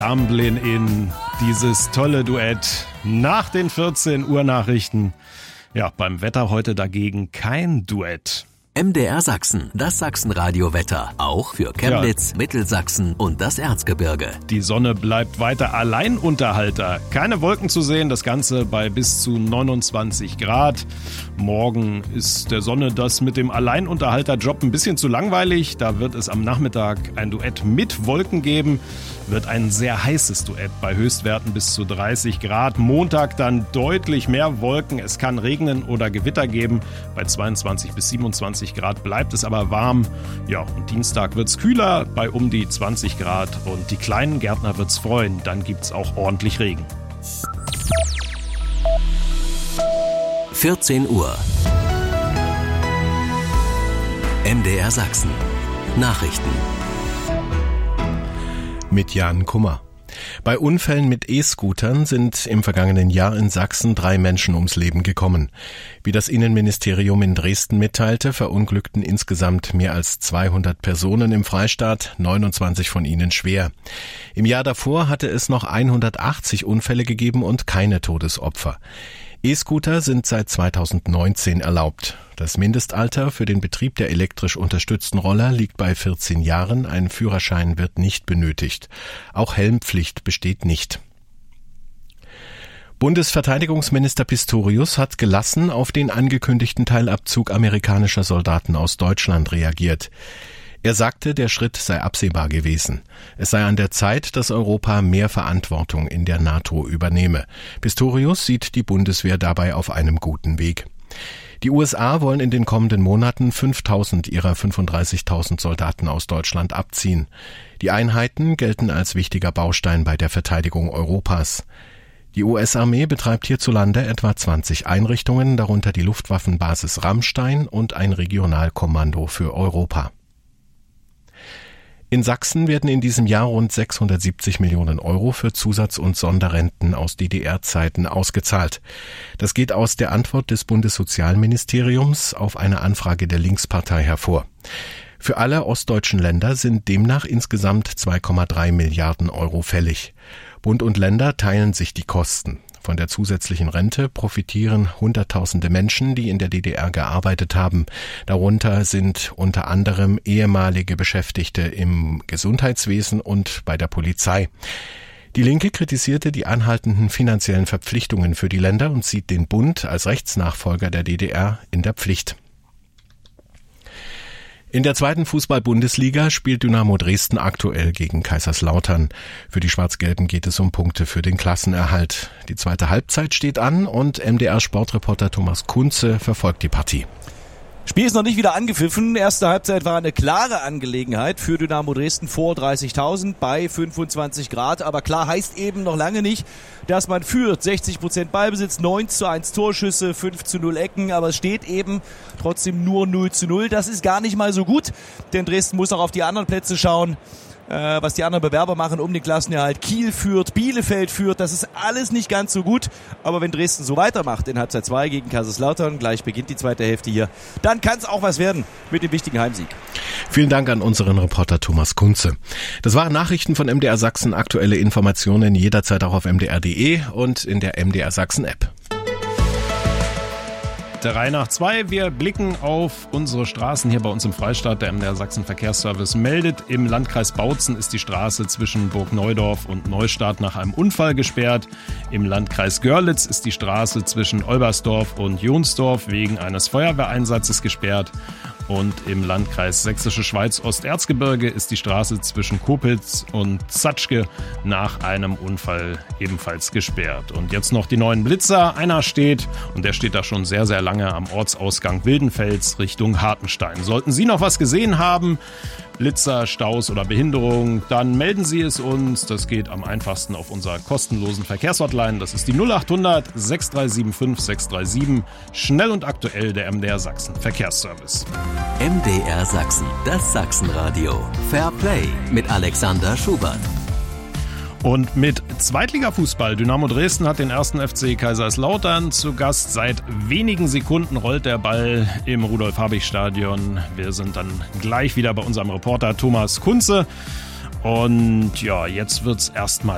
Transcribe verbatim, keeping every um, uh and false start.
Amblin in dieses tolle Duett nach den vierzehn Uhr Nachrichten. Ja, beim Wetter heute dagegen kein Duett. M D R Sachsen, das Sachsenradio-Wetter. Auch für Chemnitz, ja. Mittelsachsen und das Erzgebirge. Die Sonne bleibt weiter Alleinunterhalter. Keine Wolken zu sehen, das Ganze bei bis zu neunundzwanzig Grad. Morgen ist der Sonne das mit dem Alleinunterhalterjob ein bisschen zu langweilig. Da wird es am Nachmittag ein Duett mit Wolken geben. Wird ein sehr heißes Duett bei Höchstwerten bis zu dreißig Grad. Montag dann deutlich mehr Wolken. Es kann regnen oder Gewitter geben. Bei zweiundzwanzig bis siebenundzwanzig Grad bleibt es aber warm. Ja, und Dienstag wird's kühler bei um die zwanzig Grad. Und die kleinen Gärtner wird's freuen. Dann gibt's auch ordentlich Regen. vierzehn Uhr. M D R Sachsen. Nachrichten. Mit Jan Kummer. Bei Unfällen mit E-Scootern sind im vergangenen Jahr in Sachsen drei Menschen ums Leben gekommen. Wie das Innenministerium in Dresden mitteilte, verunglückten insgesamt mehr als zweihundert Personen im Freistaat, neunundzwanzig von ihnen schwer. Im Jahr davor hatte es noch hundertachtzig Unfälle gegeben und keine Todesopfer. E-Scooter sind seit zweitausendneunzehn erlaubt. Das Mindestalter für den Betrieb der elektrisch unterstützten Roller liegt bei vierzehn Jahren. Ein Führerschein wird nicht benötigt. Auch Helmpflicht besteht nicht. Bundesverteidigungsminister Pistorius hat gelassen auf den angekündigten Teilabzug amerikanischer Soldaten aus Deutschland reagiert. Er sagte, der Schritt sei absehbar gewesen. Es sei an der Zeit, dass Europa mehr Verantwortung in der NATO übernehme. Pistorius sieht die Bundeswehr dabei auf einem guten Weg. Die U S A wollen in den kommenden Monaten fünftausend ihrer fünfunddreißigtausend Soldaten aus Deutschland abziehen. Die Einheiten gelten als wichtiger Baustein bei der Verteidigung Europas. Die U S-Armee betreibt hierzulande etwa zwanzig Einrichtungen, darunter die Luftwaffenbasis Ramstein und ein Regionalkommando für Europa. In Sachsen werden in diesem Jahr rund sechshundertsiebzig Millionen Euro für Zusatz- und Sonderrenten aus D D R-Zeiten ausgezahlt. Das geht aus der Antwort des Bundessozialministeriums auf eine Anfrage der Linkspartei hervor. Für alle ostdeutschen Länder sind demnach insgesamt zwei Komma drei Milliarden Euro fällig. Bund und Länder teilen sich die Kosten. Von der zusätzlichen Rente profitieren Hunderttausende Menschen, die in der D D R gearbeitet haben. Darunter sind unter anderem ehemalige Beschäftigte im Gesundheitswesen und bei der Polizei. Die Linke kritisierte die anhaltenden finanziellen Verpflichtungen für die Länder und sieht den Bund als Rechtsnachfolger der D D R in der Pflicht. In der zweiten Fußball-Bundesliga spielt Dynamo Dresden aktuell gegen Kaiserslautern. Für die Schwarz-Gelben geht es um Punkte für den Klassenerhalt. Die zweite Halbzeit steht an und M D R-Sportreporter Thomas Kunze verfolgt die Partie. Spiel ist noch nicht wieder angepfiffen. Erste Halbzeit war eine klare Angelegenheit für Dynamo Dresden vor dreißigtausend bei fünfundzwanzig Grad. Aber klar heißt eben noch lange nicht, dass man führt. sechzig Prozent Ballbesitz, neun zu eins Torschüsse, fünf zu null Ecken. Aber es steht eben trotzdem nur null zu null. Das ist gar nicht mal so gut, denn Dresden muss auch auf die anderen Plätze schauen, was die anderen Bewerber machen um den Klassenerhalt. Kiel führt, Bielefeld führt, das ist alles nicht ganz so gut. Aber wenn Dresden so weitermacht in Halbzeit zwei gegen Kaiserslautern, gleich beginnt die zweite Hälfte hier, dann kann es auch was werden mit dem wichtigen Heimsieg. Vielen Dank an unseren Reporter Thomas Kunze. Das waren Nachrichten von M D R Sachsen. Aktuelle Informationen jederzeit auch auf m d r punkt d e und in der M D R Sachsen App. Drei nach zwei. Wir blicken auf unsere Straßen hier bei uns im Freistaat. Der M D R Sachsen Verkehrsservice meldet, im Landkreis Bautzen ist die Straße zwischen Burg Neudorf und Neustadt nach einem Unfall gesperrt. Im Landkreis Görlitz ist die Straße zwischen Olbersdorf und Jonsdorf wegen eines Feuerwehreinsatzes gesperrt. Und im Landkreis Sächsische Schweiz Osterzgebirge ist die Straße zwischen Kopitz und Zatschke nach einem Unfall ebenfalls gesperrt. Und jetzt noch die neuen Blitzer. Einer steht, und der steht da schon sehr, sehr lange, am Ortsausgang Wildenfels Richtung Hartenstein. Sollten Sie noch was gesehen haben, Blitzer, Staus oder Behinderung, dann melden Sie es uns. Das geht am einfachsten auf unserer kostenlosen Verkehrshotline. Das ist die null acht hundert sechs drei sieben fünf sechs drei sieben. Schnell und aktuell der M D R Sachsen Verkehrsservice. M D R Sachsen, das Sachsenradio. Fair Play mit Alexander Schubert. Und mit Zweitligafußball. Dynamo Dresden hat den ersten F C Kaiserslautern zu Gast. Seit wenigen Sekunden rollt der Ball im Rudolf-Habich-Stadion. Wir sind dann gleich wieder bei unserem Reporter Thomas Kunze. Und ja, jetzt wird's erstmal